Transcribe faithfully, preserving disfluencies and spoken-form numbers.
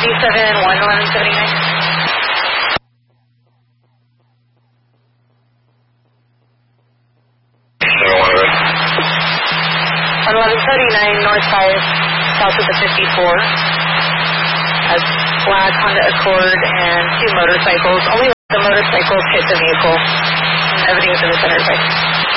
three seven one eleven seventy-nine. On eleven thirty-nine, north five, south of the fifty-four. A black Honda Accord and two motorcycles. Only the motorcycles hit the vehicle. Everything is in the center.